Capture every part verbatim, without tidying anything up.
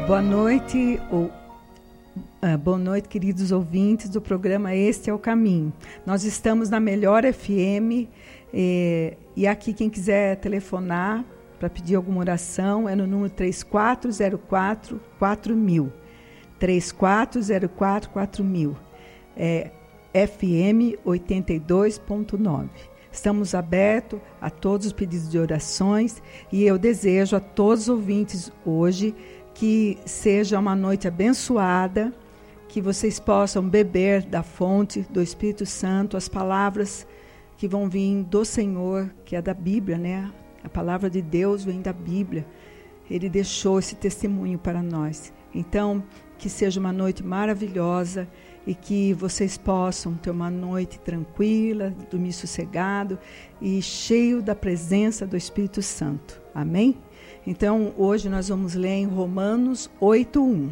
Boa noite, ou, uh, boa noite, queridos ouvintes do programa Este é o Caminho. Nós estamos na Melhor F M eh, e aqui quem quiser telefonar para pedir alguma oração é no número três quatro zero quatro quatro mil. três quatro zero quatro quatro mil. É F M oitenta e dois ponto nove. Estamos abertos a todos os pedidos de orações e eu desejo a todos os ouvintes hoje que seja uma noite abençoada, que vocês possam beber da fonte do Espírito Santo, as palavras que vão vir do Senhor, que é da Bíblia, né? A palavra de Deus vem da Bíblia. Ele deixou esse testemunho para nós. Então, que seja uma noite maravilhosa e que vocês possam ter uma noite tranquila, dormir sossegado e cheio da presença do Espírito Santo. Amém? Então, hoje nós vamos ler em Romanos oito, um.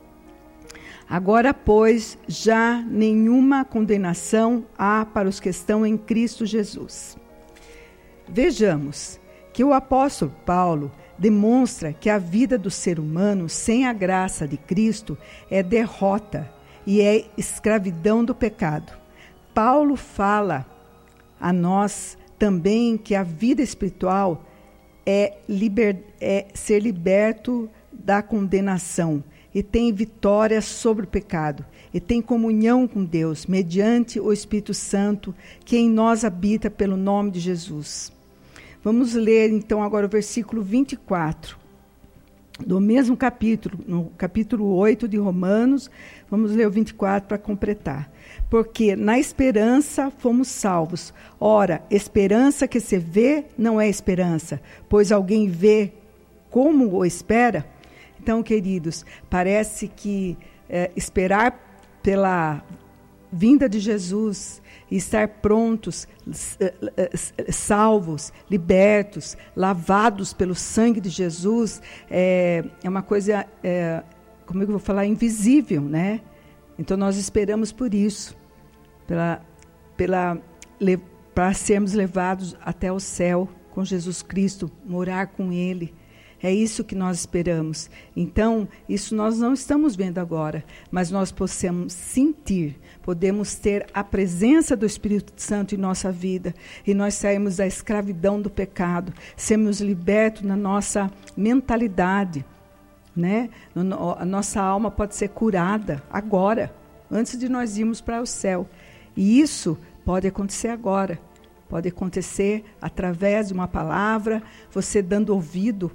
Agora, pois, já nenhuma condenação há para os que estão em Cristo Jesus. Vejamos que o apóstolo Paulo demonstra que a vida do ser humano sem a graça de Cristo é derrota e é escravidão do pecado. Paulo fala a nós também que a vida espiritual é, liber, é ser liberto da condenação e tem vitória sobre o pecado e tem comunhão com Deus mediante o Espírito Santo que em nós habita pelo nome de Jesus. Vamos ler então agora o versículo vinte e quatro, do mesmo capítulo, no capítulo oito de Romanos, vamos ler o vinte e quatro para completar. Porque na esperança fomos salvos. Ora, esperança que se vê não é esperança, pois alguém vê como o espera. Então, queridos, parece que é, esperar pela vinda de Jesus e estar prontos, salvos, libertos, lavados pelo sangue de Jesus, é, é uma coisa, é, como é que eu vou falar, invisível, né? Então nós esperamos por isso, pela, pela, para sermos levados até o céu com Jesus Cristo, morar com Ele. É isso que nós esperamos. Então, isso nós não estamos vendo agora, mas nós possamos sentir, podemos ter a presença do Espírito Santo em nossa vida e nós saímos da escravidão do pecado, sermos libertos na nossa mentalidade, né? A nossa alma pode ser curada agora, antes de nós irmos para o céu. E isso pode acontecer agora, pode acontecer através de uma palavra, você dando ouvido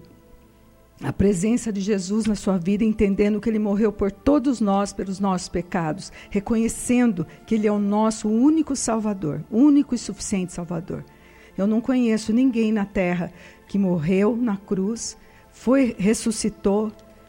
a presença de Jesus na sua vida, entendendo que Ele morreu por todos nós, pelos nossos pecados, reconhecendo que Ele é o nosso único Salvador, único e suficiente Salvador. Eu não conheço ninguém na terra que morreu na cruz, foi, ressuscitou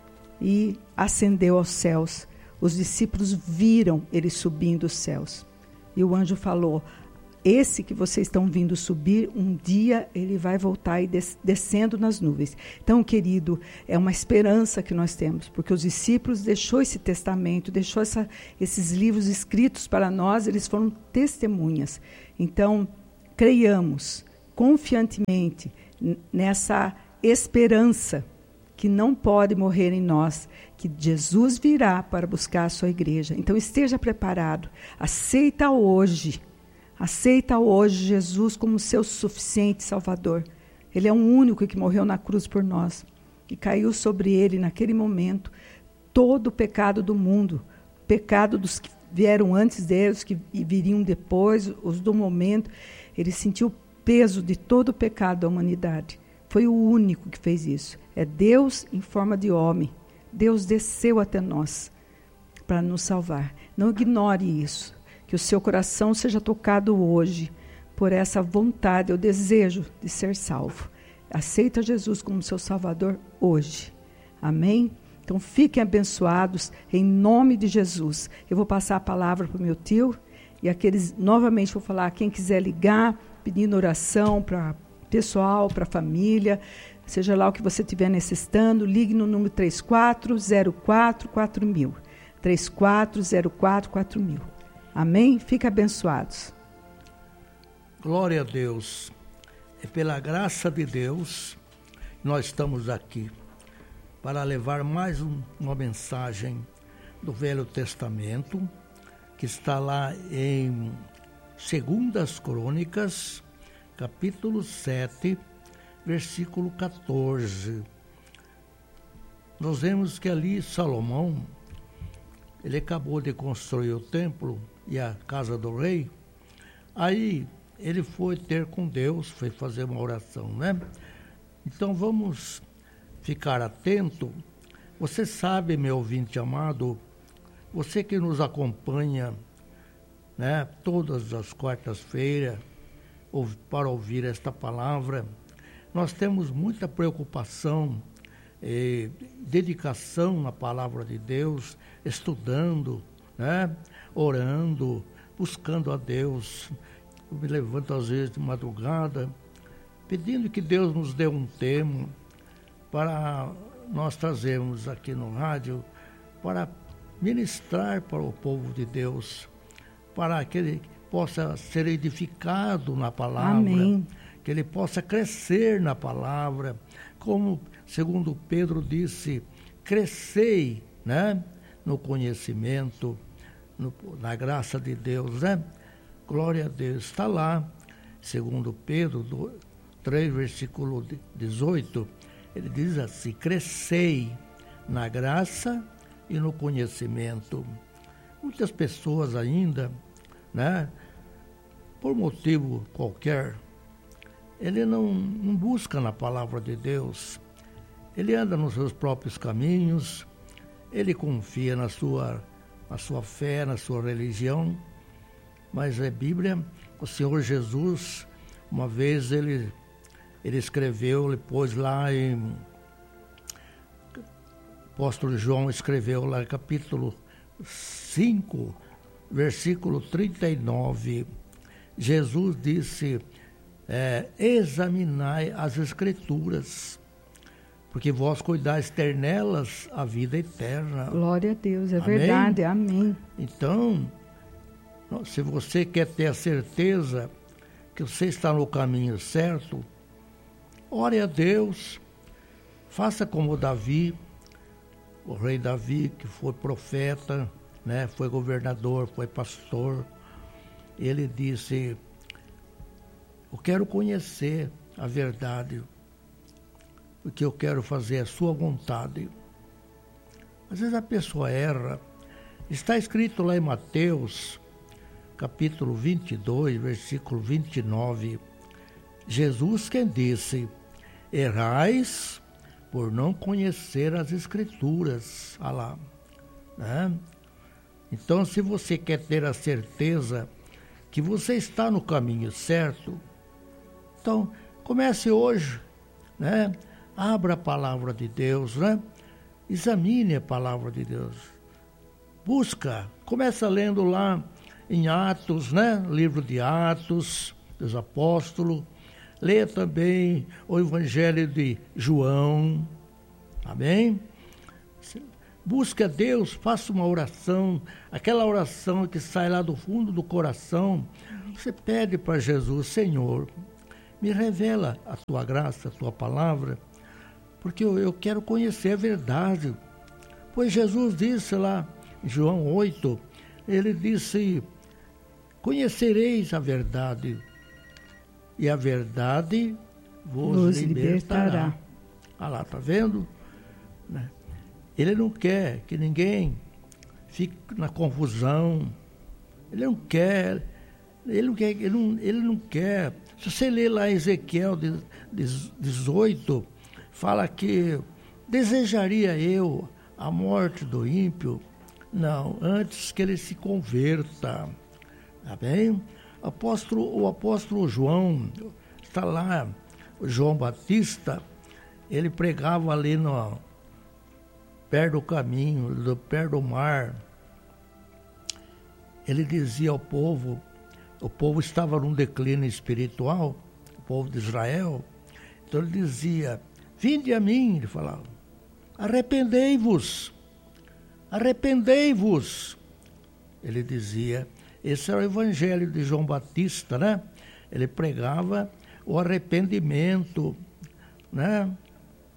e ascendeu aos céus. Os discípulos viram Ele subindo os céus. E o anjo falou: esse que vocês estão vindo subir, um dia ele vai voltar e des- descendo nas nuvens. Então, querido, é uma esperança que nós temos, porque os discípulos deixou esse testamento, deixou essa, esses livros escritos para nós, eles foram testemunhas. Então, creiamos confiantemente n- nessa esperança que não pode morrer em nós, que Jesus virá para buscar a sua igreja. Então, esteja preparado, aceita hoje, Aceita hoje Jesus como seu suficiente Salvador. Ele é o único que morreu na cruz por nós. E caiu sobre ele, naquele momento, todo o pecado do mundo. Pecado dos que vieram antes dele, os que viriam depois, os do momento. Ele sentiu o peso de todo o pecado da humanidade. Foi o único que fez isso. É Deus em forma de homem. Deus desceu até nós para nos salvar. Não ignore isso. Que o seu coração seja tocado hoje por essa vontade, o desejo de ser salvo. Aceita Jesus como seu Salvador hoje. Amém? Então fiquem abençoados em nome de Jesus. Eu vou passar a palavra para o meu tio e aqueles, novamente vou falar, quem quiser ligar, pedindo oração para pessoal, para a família, seja lá o que você estiver necessitando, ligue no número três quatro zero quatro quatro mil. três quatro zero quatro quatro mil. Amém? Fiquem abençoados. Glória a Deus. É pela graça de Deus nós estamos aqui. para levar mais um, uma mensagem do Velho Testamento, que está lá em Segundas Crônicas, capítulo sete, versículo quatorze. Nós vemos que ali Salomão, ele acabou de construir o templo e a casa do rei. Aí ele foi ter com Deus, foi fazer uma oração, né? Então vamos ficar atento. Você sabe, meu ouvinte amado, você que nos acompanha, né, todas as quartas-feiras para ouvir esta palavra, nós temos muita preocupação e dedicação na palavra de Deus, estudando, né, orando, buscando a Deus. Eu me levanto às vezes de madrugada, pedindo que Deus nos dê um tema para nós trazermos aqui no rádio, para ministrar para o povo de Deus, para que ele possa ser edificado na palavra, Amém. Que ele possa crescer na palavra, como segundo Pedro disse, crescei, né, no conhecimento, no, na graça de Deus, né? Glória a Deus. Está lá, segundo Pedro do, três, versículo dezoito, ele diz assim, crescei na graça e no conhecimento. Muitas pessoas ainda, né, por motivo qualquer, ele não, não busca na palavra de Deus, ele anda nos seus próprios caminhos, ele confia na sua, na sua fé, na sua religião, mas a Bíblia, o Senhor Jesus, uma vez ele, ele escreveu, ele pôs lá em, o apóstolo João escreveu lá em capítulo cinco, versículo trinta e nove, Jesus disse, é, examinai as Escrituras, porque vós cuidais ter nelas a vida eterna. Glória a Deus, é Amém? Verdade, amém. Então, se você quer ter a certeza que você está no caminho certo, ore a Deus, faça como Davi, o rei Davi, que foi profeta, né, foi governador, foi pastor. Ele disse, eu quero conhecer a verdade, porque eu quero fazer a sua vontade. Às vezes a pessoa erra. Está escrito lá em Mateus, capítulo vinte e dois, versículo vinte e nove, Jesus quem disse, errais por não conhecer as Escrituras. Ah lá, né? Então, se você quer ter a certeza que você está no caminho certo, então comece hoje, né? Abra a palavra de Deus, né? Examine a palavra de Deus. Busca, começa lendo lá em Atos, né? Livro de Atos dos Apóstolos. Leia também o Evangelho de João. Amém? Busque a Deus, faça uma oração, aquela oração que sai lá do fundo do coração. Você pede para Jesus, Senhor, me revela a tua graça, a tua palavra, porque eu, eu quero conhecer a verdade. Pois Jesus disse lá em João oito, ele disse, conhecereis a verdade, e a verdade vos, vos libertará. libertará. Ah lá, tá vendo? Né? Ele não quer que ninguém fique na confusão. Ele não quer, ele não quer, ele não, ele não quer. Se você ler lá em Ezequiel dezoito, fala que desejaria eu a morte do ímpio? Não, antes que ele se converta. Tá bem? Apóstolo, o apóstolo João, está lá, o João Batista, ele pregava ali no, perto do caminho, do, perto do mar. Ele dizia ao povo, o povo estava num declínio espiritual, o povo de Israel, então ele dizia, vinde a mim, ele falava, arrependei-vos, arrependei-vos. Ele dizia, esse era o evangelho de João Batista, né? Ele pregava o arrependimento, né?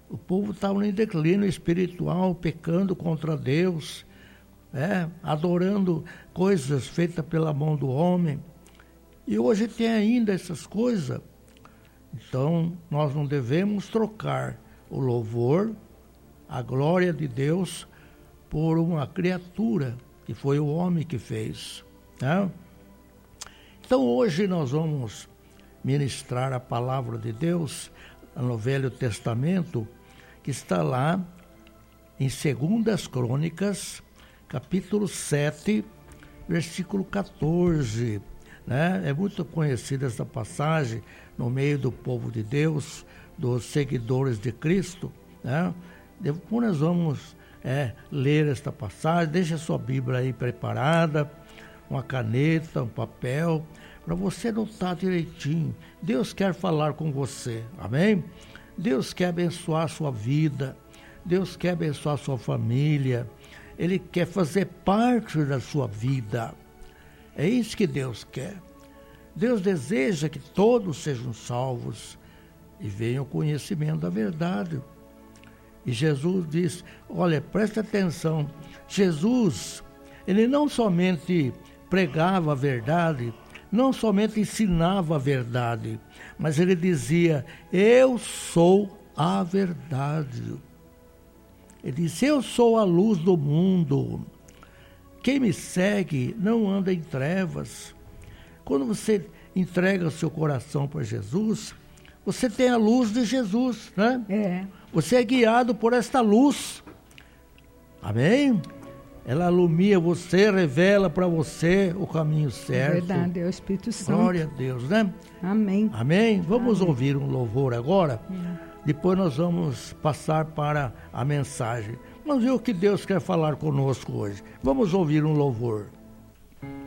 O povo estava em declínio espiritual, pecando contra Deus, é, adorando coisas feitas pela mão do homem. E hoje tem ainda essas coisas. Então, nós não devemos trocar o louvor, a glória de Deus, por uma criatura, que foi o homem que fez. Né? Então, hoje nós vamos ministrar a palavra de Deus no Velho Testamento, que está lá em Segundas Crônicas, capítulo sete, versículo quatorze. Né? É muito conhecida essa passagem no meio do povo de Deus, dos seguidores de Cristo. Né? Depois nós vamos é, ler esta passagem. Deixe a sua Bíblia aí preparada, uma caneta, um papel, para você anotar direitinho. Deus quer falar com você, amém? Deus quer abençoar a sua vida, Deus quer abençoar a sua família, Ele quer fazer parte da sua vida. É isso que Deus quer. Deus deseja que todos sejam salvos e venham ao conhecimento da verdade. E Jesus diz, olha, presta atenção, Jesus, Ele não somente pregava a verdade, não somente ensinava a verdade, mas Ele dizia, eu sou a verdade. Ele disse, eu sou a luz do mundo. Quem me segue não anda em trevas. Quando você entrega o seu coração para Jesus, você tem a luz de Jesus, né? É. Você é guiado por esta luz. Amém? Ela alumia você, revela para você o caminho certo. É verdade, é o Espírito Santo. Glória a Deus, né? Amém. Amém? Vamos Amém. ouvir um louvor agora. Hum. Depois nós vamos passar para a mensagem. Vamos ver o que Deus quer falar conosco hoje. Vamos ouvir um louvor.